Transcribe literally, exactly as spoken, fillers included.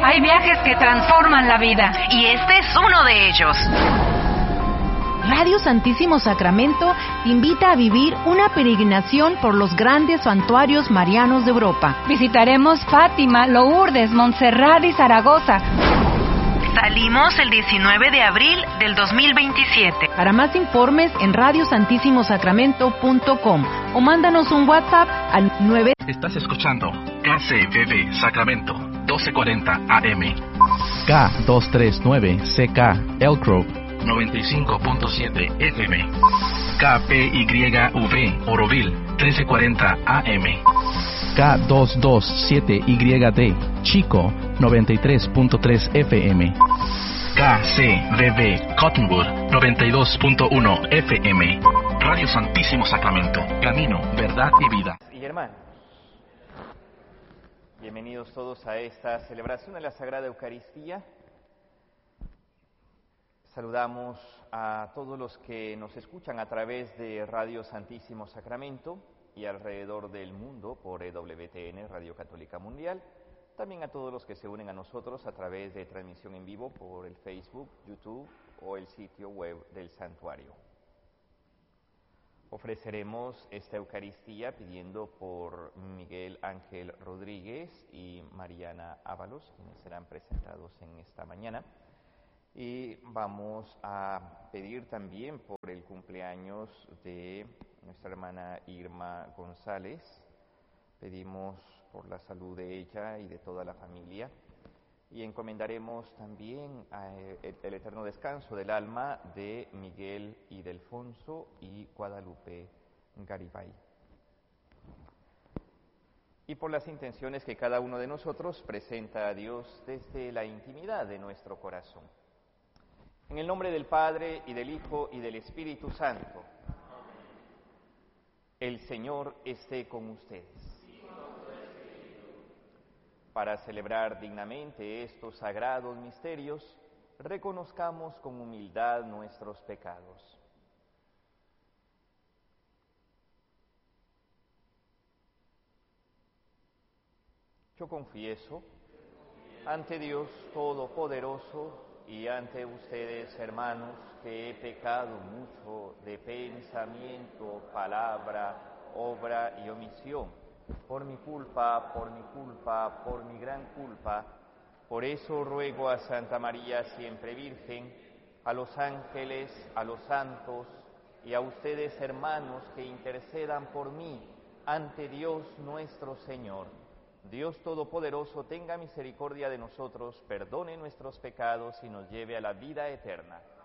Hay viajes que transforman la vida. Y este es uno de ellos. Radio Santísimo Sacramento te invita a vivir una peregrinación por los grandes santuarios marianos de Europa. Visitaremos Fátima, Lourdes, Montserrat y Zaragoza. Salimos el diecinueve de abril del dos mil veintisiete. Para más informes en radio santísimo sacramento punto com o mándanos un WhatsApp al nueve. Estás escuchando K C V V Sacramento, doce cuarenta A M. K doscientos treinta y nueve C K Elk Grove, noventa y cinco punto siete F M. K P Y V Oroville, trece cuarenta A M. K doscientos veintisiete Y D Chico, noventa y tres punto tres F M. K C V V Cottonwood, noventa y dos punto uno F M. Radio Santísimo Sacramento, camino, verdad y vida. Y hermanos, bienvenidos todos a esta celebración de la Sagrada Eucaristía. Saludamos a todos los que nos escuchan a través de Radio Santísimo Sacramento y alrededor del mundo por E W T N, Radio Católica Mundial. También a todos los que se unen a nosotros a través de transmisión en vivo por el Facebook, YouTube o el sitio web del santuario. Ofreceremos esta Eucaristía pidiendo por Miguel Ángel Rodríguez y Mariana Ábalos, quienes serán presentados en esta mañana. Y vamos a pedir también por el cumpleaños de nuestra hermana Irma González. Pedimos por la salud de ella y de toda la familia. Y encomendaremos también a el, el eterno descanso del alma de Miguel Ildefonso y Guadalupe Garibay. Y por las intenciones que cada uno de nosotros presenta a Dios desde la intimidad de nuestro corazón. En el nombre del Padre, y del Hijo, y del Espíritu Santo. El Señor esté con ustedes. Para celebrar dignamente estos sagrados misterios, reconozcamos con humildad nuestros pecados. Yo confieso ante Dios Todopoderoso y ante ustedes, hermanos, que he pecado mucho de pensamiento, palabra, obra y omisión, por mi culpa, por mi culpa, por mi gran culpa. Por eso ruego a Santa María, siempre Virgen, a los ángeles, a los santos y a ustedes, hermanos, que intercedan por mí ante Dios nuestro Señor. Dios Todopoderoso tenga misericordia de nosotros, perdone nuestros pecados y nos lleve a la vida eterna.